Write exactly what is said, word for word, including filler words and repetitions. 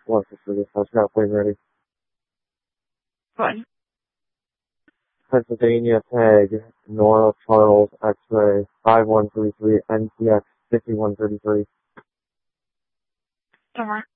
One for service. How's that plane ready? Fine. Pennsylvania tag Nora Charles X-ray five one three three N C X fifty-one thirty-three. Somewhere.